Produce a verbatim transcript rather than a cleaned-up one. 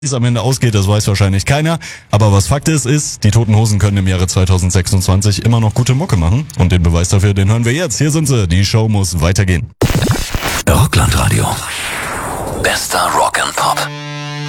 Wie es am Ende ausgeht, das weiß wahrscheinlich keiner. Aber was Fakt ist, ist, die Toten Hosen können im Jahre zweitausendsechsundzwanzig immer noch gute Mucke machen. Und den Beweis dafür, den hören wir jetzt. Hier sind sie. Die Show muss weitergehen. Rockland Radio. Bester Rock and Pop.